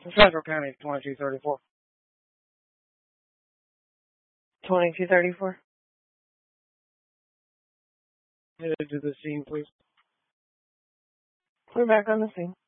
Central County 2234. 2234. Headed to the scene, please. We're back on the scene.